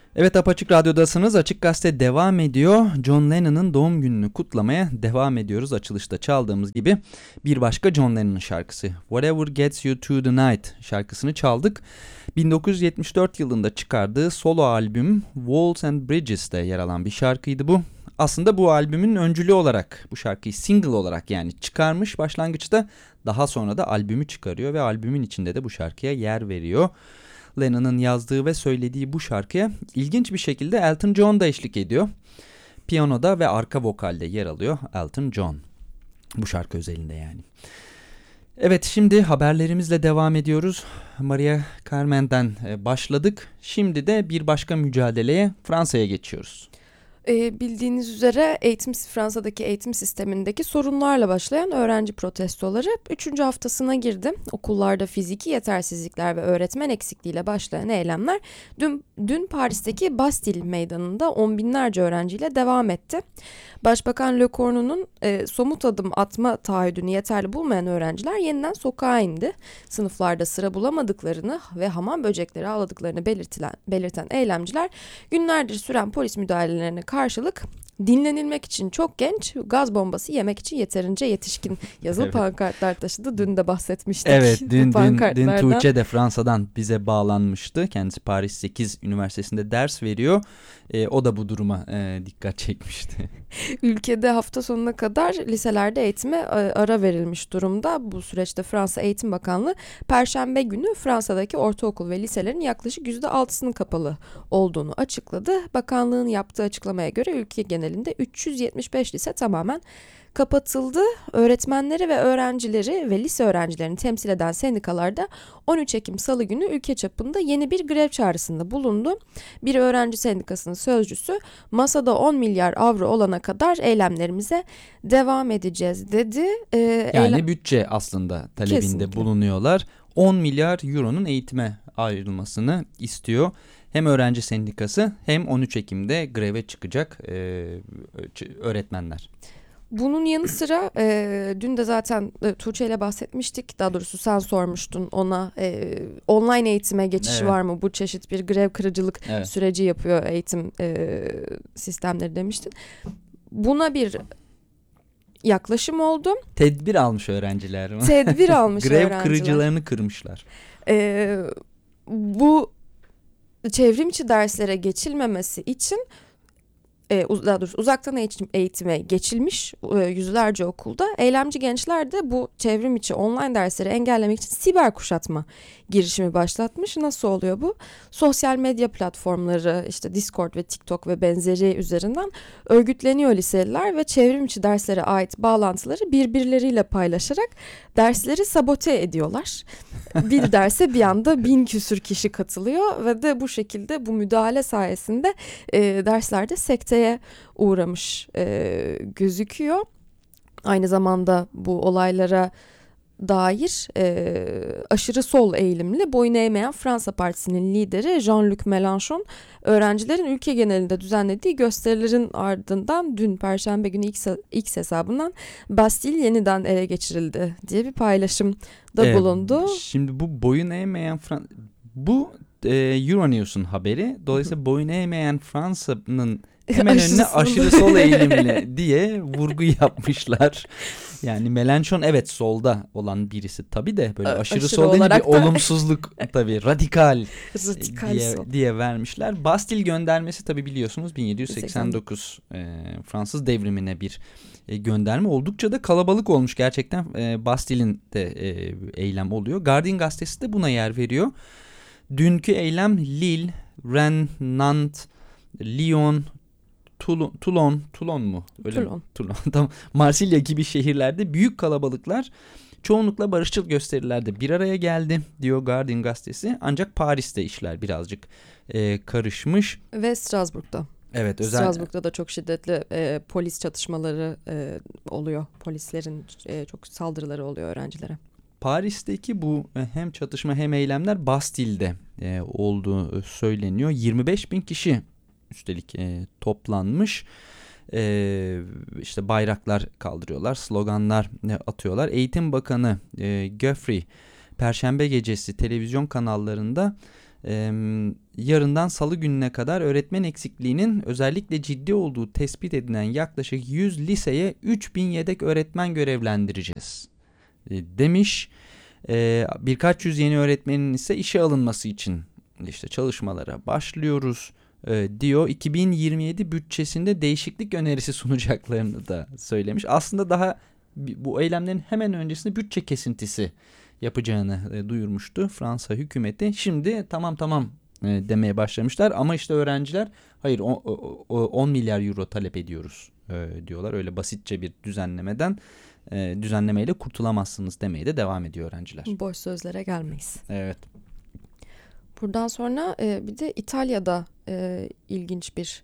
Evet, Apaçık Radyo'dasınız. Açık Gazete devam ediyor. John Lennon'ın doğum gününü kutlamaya devam ediyoruz. Açılışta çaldığımız gibi bir başka John Lennon'ın şarkısı Whatever Gets You To The Night şarkısını çaldık. 1974 yılında çıkardığı solo albüm Walls and Bridges'te yer alan bir şarkıydı bu. Aslında bu albümün öncülü olarak bu şarkıyı single olarak yani çıkarmış başlangıçta, daha sonra da albümü çıkarıyor ve albümün içinde de bu şarkıya yer veriyor. Lennon'ın yazdığı ve söylediği bu şarkıya ilginç bir şekilde Elton John da eşlik ediyor. Piyanoda ve arka vokalde yer alıyor Elton John. Bu şarkı özelinde yani. Evet, şimdi haberlerimizle devam ediyoruz. Maria Carmen'den başladık. Şimdi de bir başka mücadeleye, Fransa'ya geçiyoruz. Bildiğiniz üzere Fransa'daki eğitim sistemindeki sorunlarla başlayan öğrenci protestoları 3. haftasına girdi. Okullarda fiziki yetersizlikler ve öğretmen eksikliğiyle başlayan eylemler dün Paris'teki Bastille Meydanı'nda on binlerce öğrenciyle devam etti. Başbakan Le Cornu'nun somut adım atma taahhüdünü yeterli bulmayan öğrenciler yeniden sokağa indi. Sınıflarda sıra bulamadıklarını ve hamam böcekleri avladıklarını belirten eylemciler günlerdir süren polis müdahalelerine karşılık dinlenilmek için çok genç, gaz bombası yemek için yeterince yetişkin yazılı Evet. pankartlar taşıdı. Dün de bahsetmiştik. Evet, dün pankartlardan. Tuğçe de Fransa'dan bize bağlanmıştı. Kendisi Paris 8 Üniversitesi'nde ders veriyor. O da bu duruma dikkat çekmişti. Ülkede hafta sonuna kadar liselerde eğitime ara verilmiş durumda. Bu süreçte Fransa Eğitim Bakanlığı Perşembe günü Fransa'daki ortaokul ve liselerin yaklaşık %6'sının kapalı olduğunu açıkladı. Bakanlığın yaptığı açıklamaya göre ülke genelinde 375 lise tamamen kapatıldı. Öğretmenleri ve öğrencileri ve lise öğrencilerini temsil eden sendikalarda 13 Ekim Salı günü ülke çapında yeni bir grev çağrısında bulundu. Bir öğrenci sendikasının sözcüsü masada 10 milyar avro olana kadar eylemlerimize devam edeceğiz dedi. Yani bütçe aslında talebinde Kesinlikle. bulunuyorlar. 10 milyar euronun eğitime ayrılmasını istiyor. Hem öğrenci sendikası hem 13 Ekim'de greve çıkacak öğretmenler. Bunun yanı sıra dün de zaten Tuğçe ile bahsetmiştik. Daha doğrusu sen sormuştun ona online eğitime geçişi Evet. var mı? Bu çeşit bir grev kırıcılık Evet. süreci yapıyor eğitim sistemleri demiştin. Buna bir yaklaşım oldu. Tedbir almış öğrenciler. Tedbir almış Grev öğrenciler. kırıcılarını kırmışlar. Bu çevrim içi derslere geçilmemesi için daha doğrusu uzaktan eğitime geçilmiş yüzlerce okulda. Eylemci gençler de bu çevrim içi online dersleri engellemek için siber kuşatma girişimi başlatmış. Nasıl oluyor bu? Sosyal medya platformları, işte Discord ve TikTok ve benzeri üzerinden örgütleniyor liseliler ve çevrim içi derslere ait bağlantıları birbirleriyle paylaşarak dersleri sabote ediyorlar. Bir derse bir anda 1000 küsür kişi katılıyor ve de bu şekilde bu müdahale sayesinde derslerde sekteye uğramış gözüküyor. Aynı zamanda bu olaylara dair aşırı sol eğilimli boyun eğmeyen Fransa Partisi'nin lideri Jean-Luc Mélenchon öğrencilerin ülke genelinde düzenlediği gösterilerin ardından dün Perşembe günü X hesabından Bastille yeniden ele geçirildi diye bir paylaşımda bulundu. Şimdi bu boyun eğmeyen bu Euronews'un haberi. Dolayısıyla boyun eğmeyen Fransa'nın hemen önüne aşırı sol eğilimli diye vurgu yapmışlar. Yani Mélenchon evet solda olan birisi tabii de böyle aşırı sol değil bir olumsuzluk tabii radikal diye vermişler. Bastille göndermesi tabii biliyorsunuz 1789 Fransız devrimine bir gönderme. Oldukça da kalabalık olmuş gerçekten. Bastille'in de eylem oluyor. Guardian gazetesi de buna yer veriyor. Dünkü eylem Lille, Rennes, Nantes, Lyon, Toulon mu? Öyle Toulon. Tamam. Marsilya gibi şehirlerde büyük kalabalıklar çoğunlukla barışçıl gösterilerde bir araya geldi diyor Guardian gazetesi. Ancak Paris'te işler birazcık karışmış. Ve Strasbourg'da. Evet, Strasbourg'da da çok şiddetli polis çatışmaları oluyor. Polislerin çok saldırıları oluyor öğrencilere. Paris'teki bu hem çatışma hem eylemler Bastille'de olduğu söyleniyor. 25 bin kişi üstelik toplanmış. İşte bayraklar kaldırıyorlar, sloganlar atıyorlar. Eğitim Bakanı Geoffrey Perşembe gecesi televizyon kanallarında Yarından salı gününe kadar öğretmen eksikliğinin özellikle ciddi olduğu tespit edilen yaklaşık 100 liseye 3000 yedek öğretmen görevlendireceğiz demiş. Birkaç yüz yeni öğretmenin ise işe alınması için işte çalışmalara başlıyoruz diyor. 2027 bütçesinde değişiklik önerisi sunacaklarını da söylemiş. Aslında daha bu eylemlerin hemen öncesinde bütçe kesintisi yapacağını duyurmuştu Fransa hükümeti. Şimdi tamam demeye başlamışlar ama işte öğrenciler hayır 10 milyar euro talep ediyoruz diyorlar. Öyle basitçe bir düzenlemeyle kurtulamazsınız demeye de devam ediyor öğrenciler. Boş sözlere gelmeyiz. Evet. Buradan sonra bir de İtalya'da ilginç bir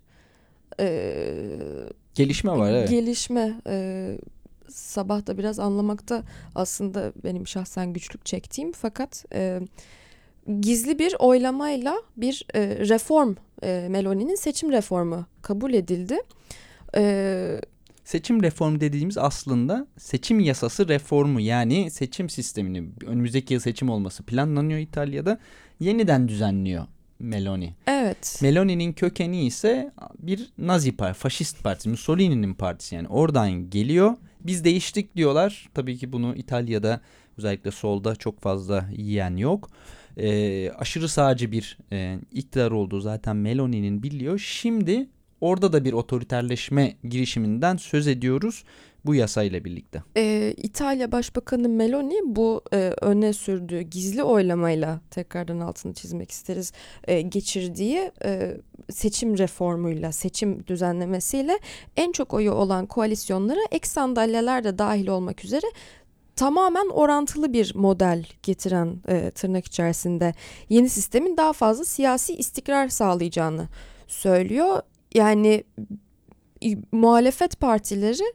gelişme var. Evet. Gelişme. Sabah da biraz anlamakta aslında benim şahsen güçlük çektiğim, fakat gizli bir oylamayla bir reform, Meloni'nin seçim reformu kabul edildi. Seçim reformu dediğimiz aslında seçim yasası reformu, yani seçim sistemini, önümüzdeki yıl seçim olması planlanıyor İtalya'da, yeniden düzenliyor Meloni. Evet. Meloni'nin kökeni ise bir Nazi parti, faşist parti, Mussolini'nin partisi, yani oradan geliyor. Biz değiştik diyorlar. Tabii ki bunu İtalya'da özellikle solda çok fazla yiyen yok. Aşırı sağcı bir iktidar olduğu zaten Meloni'nin biliyor. Şimdi orada da bir otoriterleşme girişiminden söz ediyoruz bu yasayla birlikte. İtalya Başbakanı Meloni bu öne sürdüğü gizli oylamayla, tekrardan altını çizmek isteriz, geçirdiği seçim reformuyla, seçim düzenlemesiyle en çok oyu olan koalisyonlara ek sandalyeler de dahil olmak üzere tamamen orantılı bir model getiren, tırnak içerisinde, yeni sistemin daha fazla siyasi istikrar sağlayacağını söylüyor. Yani muhalefet partileri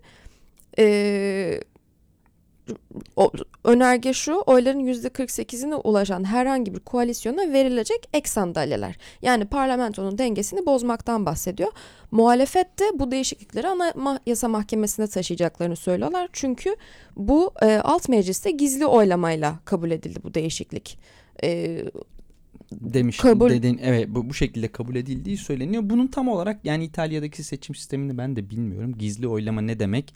önerge şu: oyların %48'ine ulaşan herhangi bir koalisyona verilecek ek sandalyeler. Yani parlamentonun dengesini bozmaktan bahsediyor. Muhalefet de bu değişiklikleri Anayasa Mahkemesi'ne taşıyacaklarını söylüyorlar. Çünkü bu alt mecliste gizli oylamayla kabul edildi bu değişiklik. Demiş dedin, evet, bu şekilde kabul edildiği söyleniyor. Bunun tam olarak, yani İtalya'daki seçim sistemini ben de bilmiyorum. Gizli oylama ne demek?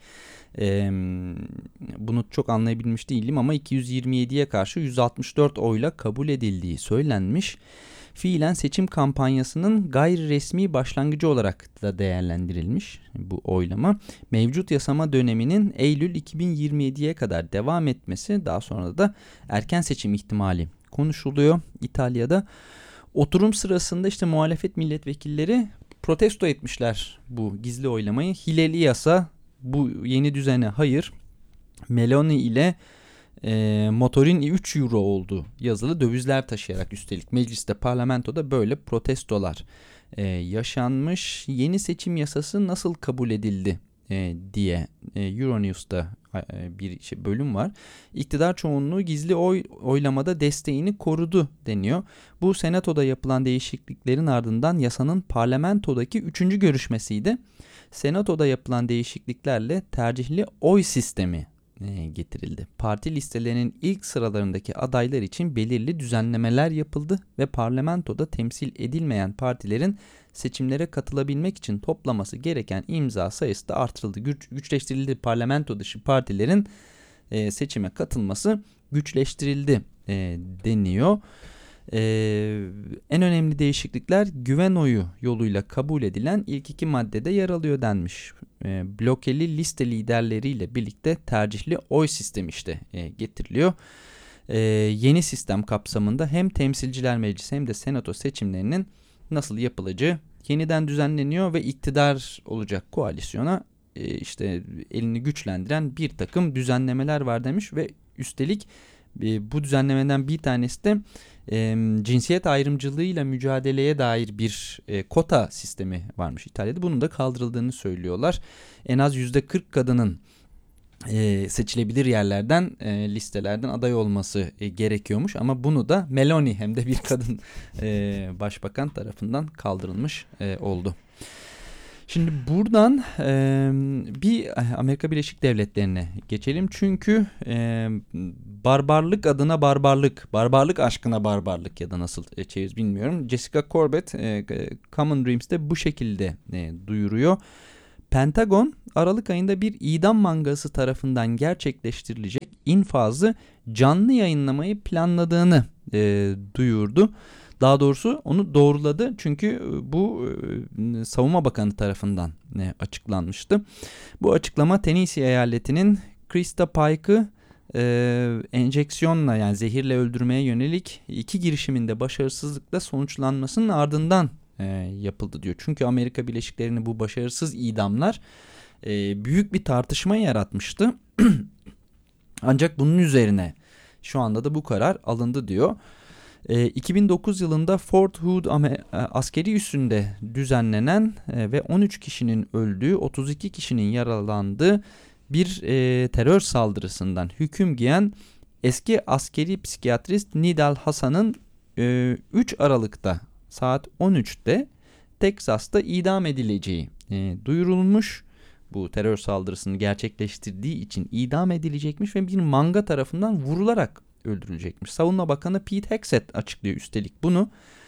Bunu çok anlayabilmiş değilim ama 227'ye karşı 164 oyla kabul edildiği söylenmiş. Fiilen seçim kampanyasının gayri resmi başlangıcı olarak da değerlendirilmiş bu oylama. Mevcut yasama döneminin Eylül 2027'ye kadar devam etmesi, daha sonra da erken seçim ihtimali konuşuluyor İtalya'da. Oturum sırasında işte muhalefet milletvekilleri protesto etmişler bu gizli oylamayı. Hileli yasa, bu yeni düzene hayır. Meloni ile motorin 3 euro oldu yazılı dövizler taşıyarak, üstelik mecliste, parlamentoda böyle protestolar yaşanmış. Yeni seçim yasası nasıl kabul edildi diye Euronews'ta bir bölüm var. İktidar çoğunluğu gizli oylamada desteğini korudu deniyor. Bu senatoda yapılan değişikliklerin ardından yasanın parlamentodaki 3. görüşmesiydi. Senatoda yapılan değişikliklerle tercihli oy sistemi getirildi. Parti listelerinin ilk sıralarındaki adaylar için belirli düzenlemeler yapıldı ve parlamentoda temsil edilmeyen partilerin seçimlere katılabilmek için toplaması gereken imza sayısı da artırıldı. Güçleştirildi. Parlamento dışı partilerin seçime katılması güçleştirildi deniyor. En önemli değişiklikler güven oyu yoluyla kabul edilen ilk 2 maddede yer alıyor denmiş. Blokeli liste liderleriyle birlikte tercihli oy sistemi işte getiriliyor. Yeni sistem kapsamında hem Temsilciler Meclisi hem de Senato seçimlerinin nasıl yapılacağı yeniden düzenleniyor ve iktidar olacak koalisyona işte elini güçlendiren bir takım düzenlemeler var demiş ve üstelik bu düzenlemeden bir tanesi de cinsiyet ayrımcılığıyla mücadeleye dair bir kota sistemi varmış İtalya'da. Bunun da kaldırıldığını söylüyorlar. En az %40 kadının seçilebilir yerlerden, listelerden aday olması gerekiyormuş. Ama bunu da Meloni, hem de bir kadın başbakan tarafından kaldırılmış oldu. Şimdi buradan bir Amerika Birleşik Devletleri'ne geçelim. Çünkü barbarlık adına barbarlık, barbarlık aşkına barbarlık ya da nasıl çeviriz bilmiyorum. Jessica Corbett Common Dreams'te bu şekilde duyuruyor. Pentagon Aralık ayında bir idam mangası tarafından gerçekleştirilecek infazı canlı yayınlamayı planladığını duyurdu. Daha doğrusu onu doğruladı çünkü bu Savunma Bakanı tarafından açıklanmıştı. Bu açıklama Tennessee eyaletinin Krista Pike'ı enjeksiyonla yani zehirle öldürmeye yönelik 2 girişiminde başarısızlıkla sonuçlanmasının ardından yapıldı diyor. Çünkü Amerika Birleşik Devletleri'nin bu başarısız idamlar büyük bir tartışma yaratmıştı. Ancak bunun üzerine şu anda da bu karar alındı diyor. 2009 yılında Fort Hood askeri üssünde düzenlenen ve 13 kişinin öldüğü, 32 kişinin yaralandığı bir terör saldırısından hüküm giyen eski askeri psikiyatrist Nidal Hasan'ın 3 Aralık'ta saat 13'te Teksas'ta idam edileceği duyurulmuş. Bu terör saldırısını gerçekleştirdiği için idam edilecekmiş ve bir manga tarafından vurularak öldürülecekmiş. Savunma Bakanı Pete Hegseth açıklıyor üstelik bunu.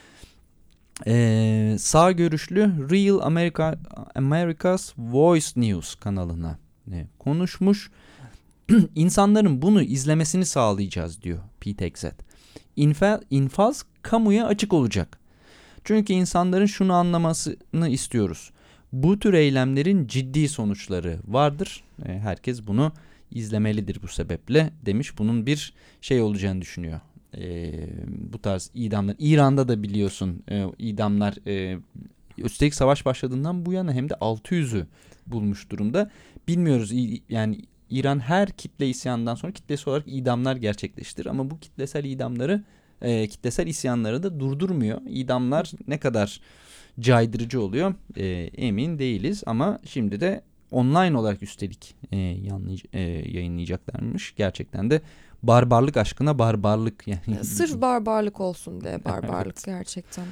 Sağ görüşlü Real America's Voice News kanalına konuşmuş. İnsanların bunu izlemesini sağlayacağız diyor Pete Hegseth. İnfaz kamuya açık olacak. Çünkü insanların şunu anlamasını istiyoruz. Bu tür eylemlerin ciddi sonuçları vardır. Herkes bunu izlemelidir bu sebeple demiş. Bunun bir şey olacağını düşünüyor. Bu tarz idamlar. İran'da da biliyorsun idamlar üstelik savaş başladığından bu yana hem de 600'ü bulmuş durumda. Bilmiyoruz yani İran her kitle isyanından sonra kitlesi olarak idamlar gerçekleştirir ama bu kitlesel isyanları da durdurmuyor. İdamlar ne kadar caydırıcı oluyor emin değiliz ama şimdi de online olarak üstelik yayınlayacaklarmış. Gerçekten de barbarlık aşkına barbarlık yani. Sırf barbarlık olsun diye barbarlık evet. Gerçekten.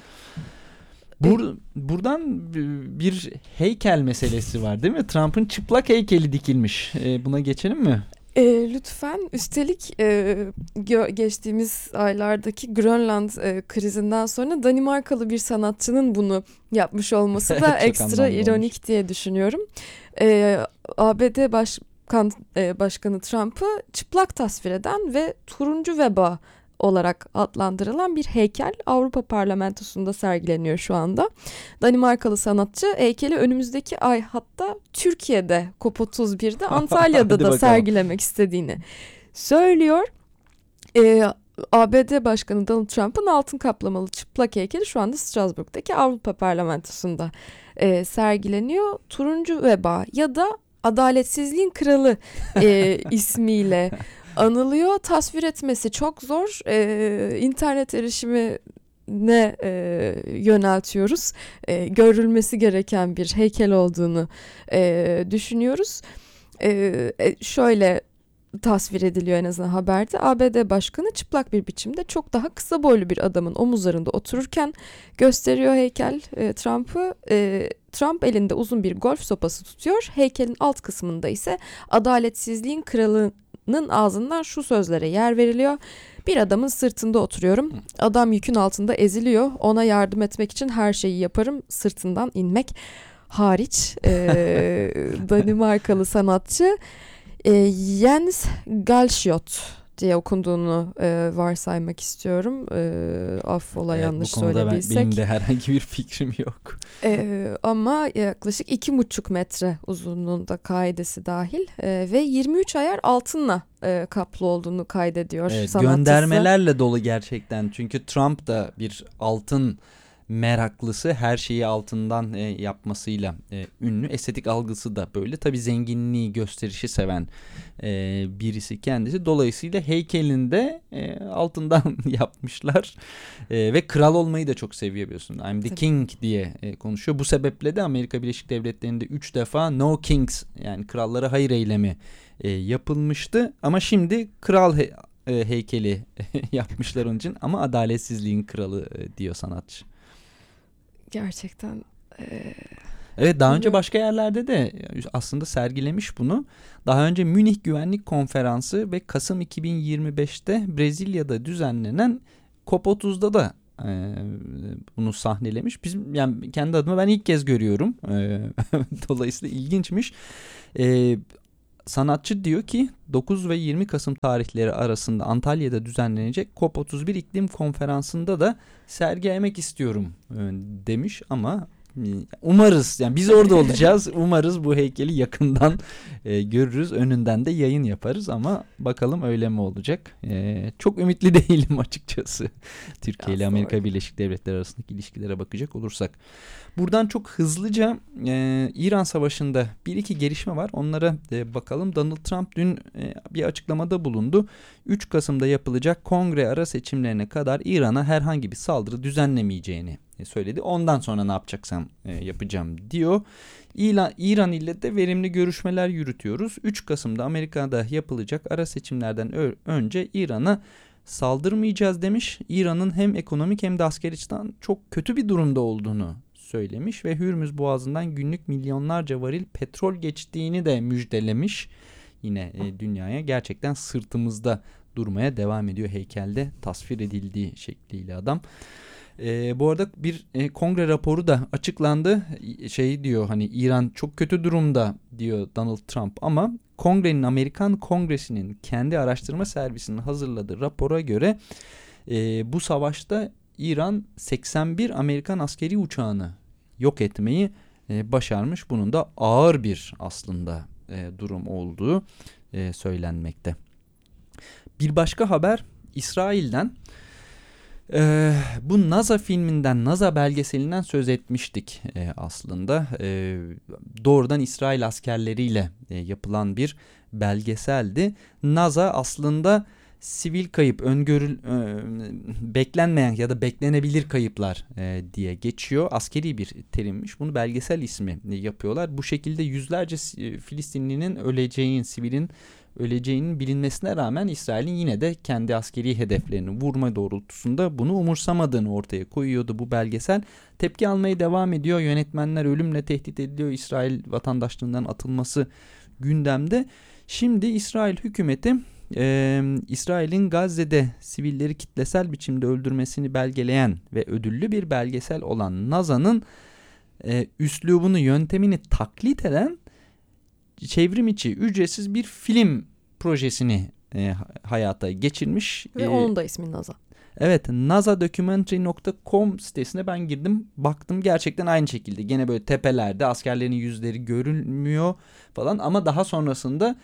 Buradan bir heykel meselesi var değil mi? Trump'ın çıplak heykeli dikilmiş. Buna geçelim mi? Lütfen. Üstelik geçtiğimiz aylardaki Grönland krizinden sonra Danimarkalı bir sanatçının bunu yapmış olması da ekstra ironik olmuş diye düşünüyorum. ABD Başkanı Trump'ı çıplak tasvir eden ve turuncu veba olarak adlandırılan bir heykel Avrupa Parlamentosu'nda sergileniyor şu anda. Danimarkalı sanatçı heykeli önümüzdeki ay hatta Türkiye'de COP31'de Antalya'da da sergilemek istediğini söylüyor. ABD Başkanı Donald Trump'ın altın kaplamalı çıplak heykeli şu anda Strasbourg'daki Avrupa Parlamentosu'nda sergileniyor. Turuncu veba ya da adaletsizliğin kralı ismiyle anılıyor. Tasvir etmesi çok zor. İnternet erişimine yöneltiyoruz. Görülmesi gereken bir heykel olduğunu düşünüyoruz. Şöyle tasvir ediliyor en azından haberde. ABD Başkanı çıplak bir biçimde çok daha kısa boylu bir adamın omuzlarında otururken gösteriyor heykel Trump'ı. Trump elinde uzun bir golf sopası tutuyor. Heykelin alt kısmında ise adaletsizliğin kralının ağzından şu sözlere yer veriliyor. Bir adamın sırtında oturuyorum. Adam yükün altında eziliyor. Ona yardım etmek için her şeyi yaparım. Sırtından inmek hariç. Danimarkalı sanatçı Jens Galschiot diye okunduğunu varsaymak istiyorum. Affola yanlış söylediysek. Bu konuda benim de herhangi bir fikrim yok. Ama yaklaşık 2,5 metre uzunluğunda kaidesi dahil ve 23 ayar altınla kaplı olduğunu kaydediyor sanatçısı. Göndermelerle dolu gerçekten. Çünkü Trump da bir altın meraklısı, her şeyi altından yapmasıyla ünlü. Estetik algısı da böyle. Tabii zenginliği, gösterişi seven birisi kendisi. Dolayısıyla heykelinde altından yapmışlar. Ve kral olmayı da çok seviyor biliyorsun. I'm the king diye konuşuyor. Bu sebeple de Amerika Birleşik Devletleri'nde 3 defa no kings yani krallara hayır eylemi yapılmıştı. Ama şimdi kral heykeli yapmışlar onun için. Ama adaletsizliğin kralı diyor sanatçı. Gerçekten Evet, daha önce Bilmiyorum. başka yerlerde de aslında sergilemiş bunu. Daha önce Münih Güvenlik Konferansı ve Kasım 2025'te Brezilya'da düzenlenen COP30'da da bunu sahnelemiş. Bizim, yani kendi adıma ben ilk kez görüyorum. Dolayısıyla ilginçmiş. E, Sanatçı diyor ki 9 ve 20 Kasım tarihleri arasında Antalya'da düzenlenecek COP31 iklim konferansında da sergilemek istiyorum demiş ama umarız, yani biz orada olacağız. Umarız bu heykeli yakından görürüz. Önünden de yayın yaparız ama bakalım öyle mi olacak? Çok ümitli değilim açıkçası. Türkiye ile Biraz Amerika zor. Birleşik Devletleri arasındaki ilişkilere bakacak olursak. Buradan çok hızlıca İran Savaşı'nda bir iki gelişme var. Onlara bakalım. Donald Trump dün bir açıklamada bulundu. 3 Kasım'da yapılacak kongre ara seçimlerine kadar İran'a herhangi bir saldırı düzenlemeyeceğini söyledi. Ondan sonra ne yapacaksam yapacağım diyor. İran ile de verimli görüşmeler yürütüyoruz. 3 Kasım'da Amerika'da yapılacak ara seçimlerden önce İran'a saldırmayacağız demiş. İran'ın hem ekonomik hem de askeri açıdan çok kötü bir durumda olduğunu söylemiş ve Hürmüz Boğazı'ndan günlük milyonlarca varil petrol geçtiğini de müjdelemiş. Yine dünyaya gerçekten sırtımızda durmaya devam ediyor, heykelde tasvir edildiği şekliyle adam. Bu arada bir kongre raporu da açıklandı. Şey diyor, hani İran çok kötü durumda diyor Donald Trump ama kongrenin, Amerikan Kongresi'nin kendi araştırma servisinin hazırladığı rapora göre bu savaşta İran 81 Amerikan askeri uçağını yok etmeyi başarmış. Bunun da ağır bir aslında durum olduğu söylenmekte. Bir başka haber İsrail'den. Bu NASA filminden, NASA belgeselinden söz etmiştik aslında. Doğrudan İsrail askerleriyle yapılan bir belgeseldi. NASA aslında sivil kayıp, beklenmeyen ya da beklenebilir kayıplar diye geçiyor. Askeri bir terimmiş. Bunu belgesel ismi yapıyorlar. Bu şekilde yüzlerce Filistinlinin öleceğin, sivilin öleceğinin bilinmesine rağmen İsrail'in yine de kendi askeri hedeflerini vurma doğrultusunda bunu umursamadığını ortaya koyuyordu bu belgesel. Tepki almaya devam ediyor. Yönetmenler ölümle tehdit ediliyor. İsrail vatandaşlığından atılması gündemde. Şimdi İsrail hükümeti İsrail'in Gazze'de sivilleri kitlesel biçimde öldürmesini belgeleyen ve ödüllü bir belgesel olan NASA'nın üslubunu, yöntemini taklit eden çevrim içi ücretsiz bir film projesini hayata geçirmiş. Ve onun da ismi NASA. Evet, nasadocumentary.com sitesine ben girdim, baktım, gerçekten aynı şekilde. Gene böyle tepelerde askerlerin yüzleri görünmüyor falan ama daha sonrasında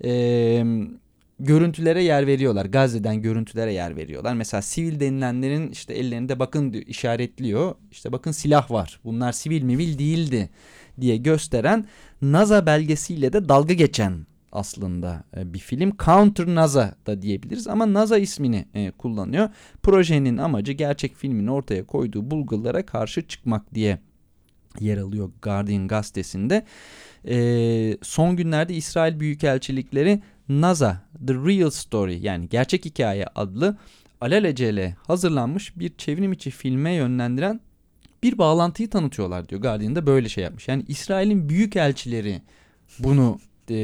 görüntülere yer veriyorlar. Gazze'den görüntülere yer veriyorlar. Mesela sivil denilenlerin işte ellerinde bakın diyor, işaretliyor. İşte bakın silah var. Bunlar sivil mivil değildi diye gösteren, NASA belgesiyle de dalga geçen aslında bir film. Counter NASA da diyebiliriz ama NASA ismini kullanıyor. Projenin amacı gerçek filmin ortaya koyduğu bulgulara karşı çıkmak diye yer alıyor Guardian gazetesinde. Son günlerde İsrail Büyükelçilikleri NASA The Real Story, yani Gerçek Hikaye adlı alelacele hazırlanmış bir çevrim içi filme yönlendiren bir bağlantıyı tanıtıyorlar diyor. Guardian'da böyle şey yapmış. Yani İsrail'in büyükelçileri bunu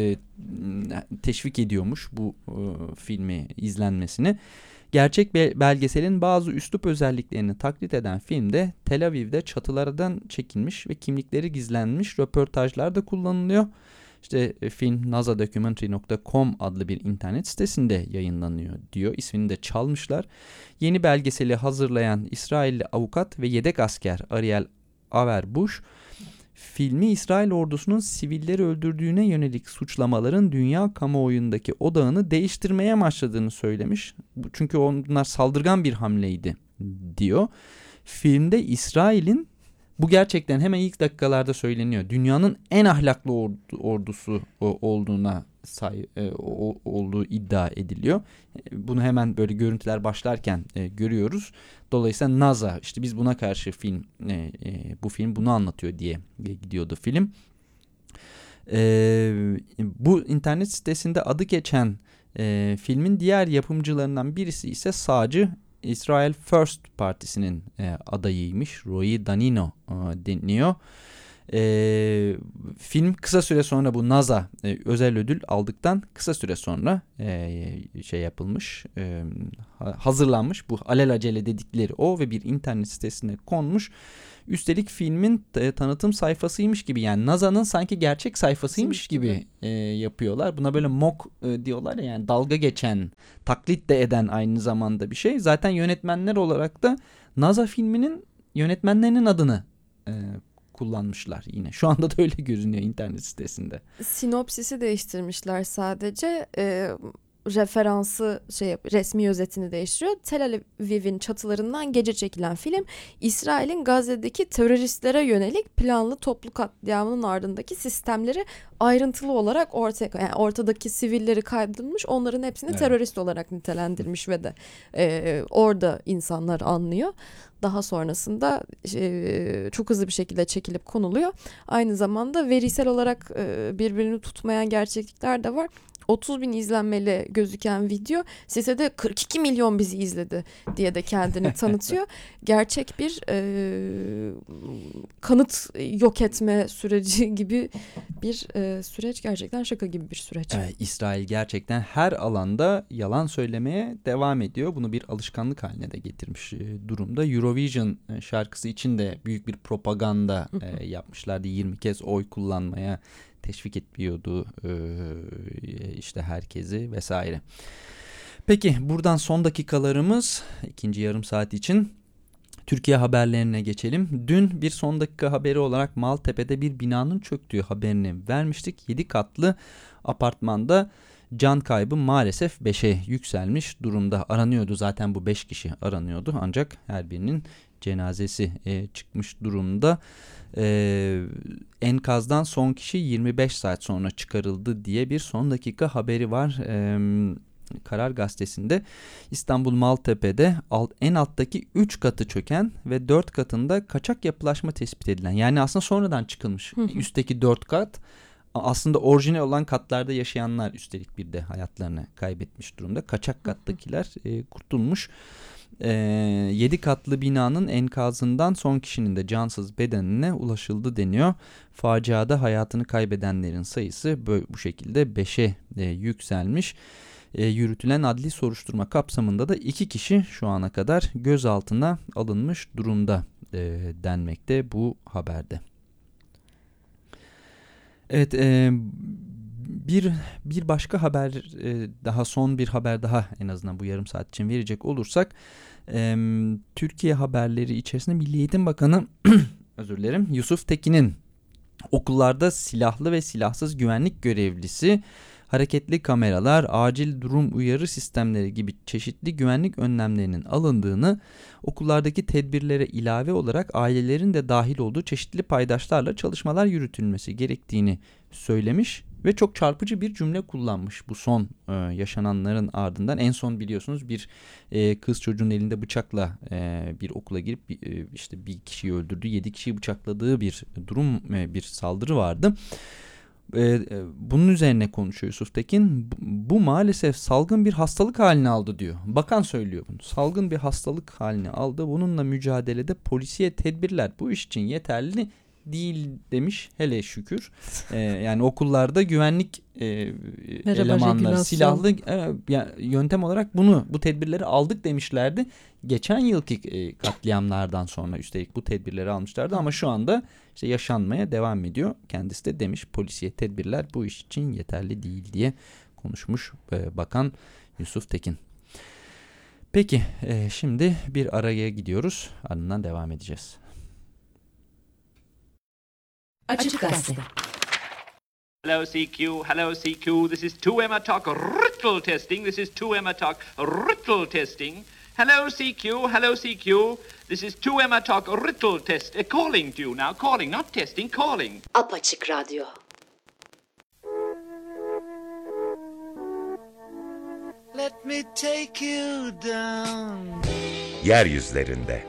teşvik ediyormuş bu filmi izlenmesini. Gerçek belgeselin bazı üslup özelliklerini taklit eden filmde Tel Aviv'de çatılardan çekilmiş ve kimlikleri gizlenmiş röportajlar da kullanılıyor. İşte film nasadocumentary.com adlı bir internet sitesinde yayınlanıyor diyor. İsmini de çalmışlar. Yeni belgeseli hazırlayan İsrailli avukat ve yedek asker Ariel Averbuch, filmi İsrail ordusunun sivilleri öldürdüğüne yönelik suçlamaların dünya kamuoyundaki odağını değiştirmeye amaçladığını söylemiş. Çünkü onlar saldırgan bir hamleydi diyor. Filmde İsrail'in, bu gerçekten hemen ilk dakikalarda söyleniyor, dünyanın en ahlaklı ordusu olduğuna olduğu iddia ediliyor. Bunu hemen böyle görüntüler başlarken görüyoruz. Dolayısıyla NASA, işte biz buna karşı bu film bunu anlatıyor diye gidiyordu film. Bu internet sitesinde adı geçen filmin diğer yapımcılarından birisi ise sağcı Israel First Partisi'nin adayıymış. Roy Danino deniyor. Film kısa süre sonra bu NASA özel ödül aldıktan kısa süre sonra şey yapılmış, hazırlanmış. Bu alelacele dedikleri o ve bir internet sitesine konmuş. Üstelik filmin tanıtım sayfasıymış gibi, yani NASA'nın sanki gerçek sayfasıymış gibi yapıyorlar. Buna böyle mock diyorlar ya, yani dalga geçen, taklit de eden aynı zamanda bir şey. Zaten yönetmenler olarak da NASA filminin yönetmenlerinin adını kullanmışlar yine. Şu anda da öyle görünüyor internet sitesinde. Sinopsisi değiştirmişler sadece. Referansı resmi özetini değiştiriyor. Tel Aviv'in çatılarından gece çekilen film, İsrail'in Gazze'deki teröristlere yönelik planlı toplu katliamının ardındaki sistemleri ayrıntılı olarak yani ortadaki sivilleri kaydedilmiş, onların hepsini terörist olarak nitelendirmiş ve de orada insanlar anlıyor. Daha sonrasında çok hızlı bir şekilde çekilip konuluyor. Aynı zamanda verisel olarak birbirini tutmayan gerçeklikler de var. 30 bin izlenmeli gözüken video sitede 42 milyon bizi izledi diye de kendini tanıtıyor. Gerçek bir kanıt yok etme süreci gibi bir süreç, gerçekten şaka gibi bir süreç. Evet, İsrail gerçekten her alanda yalan söylemeye devam ediyor. Bunu bir alışkanlık haline de getirmiş durumda. Eurovision şarkısı için de büyük bir propaganda yapmışlardı. 20 kez oy kullanmaya teşvik ediyordu işte herkesi vesaire. Peki buradan son dakikalarımız ikinci yarım saat için Türkiye haberlerine geçelim. Dün bir son dakika haberi olarak Maltepe'de bir binanın çöktüğü haberini vermiştik. 7 katlı apartmanda can kaybı maalesef 5'e yükselmiş durumda. Aranıyordu zaten, bu 5 kişi aranıyordu ancak her birinin cenazesi çıkmış durumda. Enkazdan son kişi 25 saat sonra çıkarıldı diye bir son dakika haberi var. Karar Gazetesi'nde İstanbul Maltepe'de en alttaki 3 katı çöken ve 4 katında kaçak yapılaşma tespit edilen, yani aslında sonradan çıkılmış üstteki 4 kat aslında orijinal olan katlarda yaşayanlar üstelik bir de hayatlarını kaybetmiş durumda. Kaçak kattakiler kurtulmuş. 7 katlı binanın enkazından son kişinin de cansız bedenine ulaşıldı deniyor. Faciada hayatını kaybedenlerin sayısı bu şekilde 5'e yükselmiş. Yürütülen adli soruşturma kapsamında da 2 kişi şu ana kadar gözaltına alınmış durumda denmekte bu haberde. Evet, bir başka haber daha, son bir haber daha en azından bu yarım saat için verecek olursak, Türkiye haberleri içerisinde Milli Eğitim Bakanı özür dilerim, Yusuf Tekin'in okullarda silahlı ve silahsız güvenlik görevlisi, hareketli kameralar, acil durum uyarı sistemleri gibi çeşitli güvenlik önlemlerinin alındığını, okullardaki tedbirlere ilave olarak ailelerin de dahil olduğu çeşitli paydaşlarla çalışmalar yürütülmesi gerektiğini söylemiş ve çok çarpıcı bir cümle kullanmış bu son yaşananların ardından. En son biliyorsunuz bir kız çocuğun elinde bıçakla bir okula girip işte bir kişiyi öldürdü, 7 kişiyi bıçakladığı bir durum, bir saldırı vardı. Bunun üzerine konuşuyor Yusuf Tekin. Bu maalesef salgın bir hastalık haline aldı diyor. Bakan söylüyor bunu. Salgın bir hastalık haline aldı. Bununla mücadelede polisiye tedbirler bu iş için yeterli değil demiş, hele şükür. Yani okullarda güvenlik elemanları silahlı yöntem olarak bu tedbirleri aldık demişlerdi. Geçen yılki katliamlardan sonra üstelik bu tedbirleri almışlardı ama şu anda işte yaşanmaya devam ediyor. Kendisi de demiş, polisiye tedbirler bu iş için yeterli değil diye konuşmuş Bakan Yusuf Tekin. Peki şimdi bir araya gidiyoruz, ardından devam edeceğiz. Açık Gazete. Hello CQ, hello CQ, this is 2Emma Talk Riddle Testing, this is 2Emma Talk Riddle Testing. Hello CQ, hello CQ, this is 2Emma Talk Riddle Test, calling to you now, calling, not testing, calling. Apaçık Radyo. Let me take you down. Yeryüzlerinde.